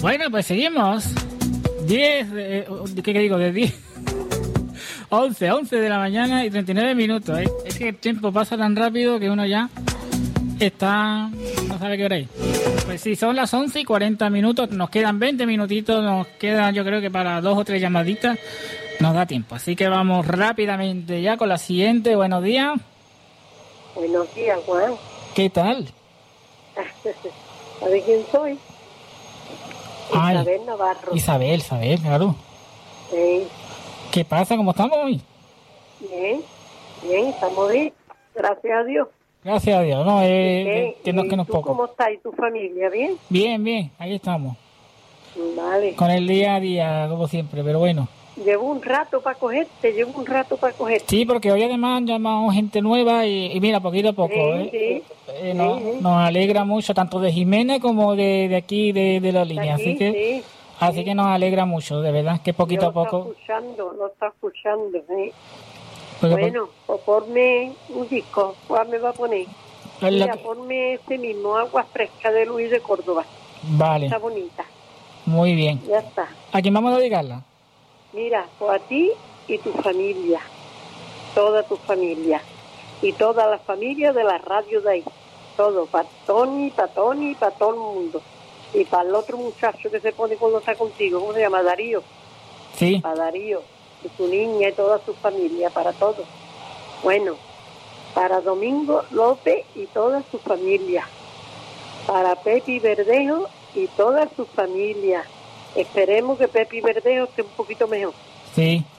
Bueno, pues seguimos. 10, ¿qué digo? De 10. 11 de la mañana y 39 minutos. Es que el tiempo pasa tan rápido que uno ya está... no sabe qué hora es. Pues sí, son las 11 y 40 minutos. Nos quedan 20 minutitos. Nos quedan, yo creo que para 2 o 3 llamaditas nos da tiempo. Así que vamos rápidamente ya con la siguiente. Buenos días. Buenos días, Juan. ¿Qué tal? ¿Sabes quién soy? Ay, Isabel Navarro. Isabel, claro. Sí. ¿Qué pasa? ¿Cómo estamos hoy? Bien, estamos bien. Gracias a Dios. Gracias a Dios, ¿no? Que nos ¿Tú poco. cómo estás y tu familia? ¿Bien? Bien, ahí estamos. Vale. Con el día a día, como siempre, pero bueno. Llevo un rato para cogerte. Sí, porque hoy además han llamado gente nueva y mira, poquito a poco. Sí. Nos alegra mucho, tanto de Jiménez como de aquí, de la línea. Aquí, así que nos alegra mucho, de verdad, que poquito a poco. Lo está escuchando, ¿eh? Porque, Bueno, pues ponme un disco. ¿Cuál me va a poner? Mira, ponme este mismo, Agua Fresca de Luis de Córdoba. Vale. Está bonita. Muy bien. Ya está. ¿A quién vamos a dedicarla? Mira, pues a ti y tu familia, toda tu familia, y toda la familia de la radio de ahí, todo, para Tony, para todo el mundo, y para el otro muchacho que se pone cuando está contigo, ¿cómo se llama? Darío. Sí. Para Darío, y tu niña y toda su familia, para todos. Bueno, para Domingo López y toda su familia, para Pepi Verdejo y toda su familia. Esperemos que Pepi Verdejo esté un poquito mejor. Sí.